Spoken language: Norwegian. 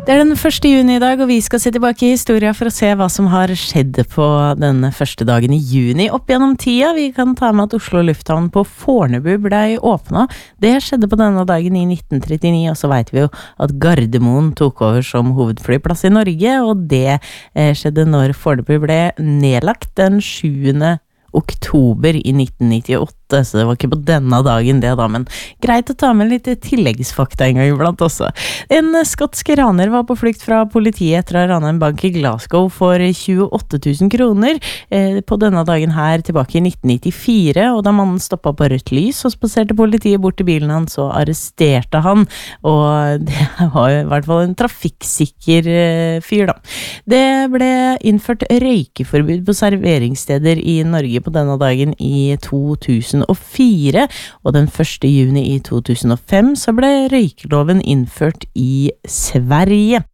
Det den 1. juni I dag, og vi skal se tilbake I historia for å se hva som har skjedd på denne første dagen I juni. Opp gjennom tida, vi kan ta med at Oslo lufthavn på Fornebu ble åpnet. Det skjedde på denne dagen I 1939, og så vet vi jo at Gardermoen tok over som hovedflyplass I Norge, og det skjedde når Fornebu ble nedlagt den 7. oktober I 1998, så det var ikke på denne dagen det da, men greit å ta med litt tilleggsfakta en gang iblant også. En skotsk raner var på flukt fra politiet etter å ha ranet en bank I Glasgow for 28 000 kroner på denne dagen her tilbake I 1994, og da mannen stoppet på rødt lys, så spaserte politiet bort til bilen hans og arresterte han, og det var jo I hvert fall en trafikksikker fyr da. Det ble innført røykeforbud på serveringssteder I Norge på denne dagen I 2004, og den 1. juni I 2005 så ble røykeloven innført I Sverige.